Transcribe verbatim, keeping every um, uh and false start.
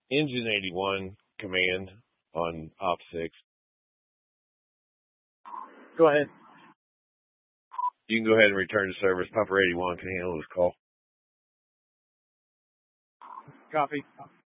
Engine eighty-one command on Op six. Go ahead. You can go ahead and return to service. Pumper eighty-one can handle this call. Copy.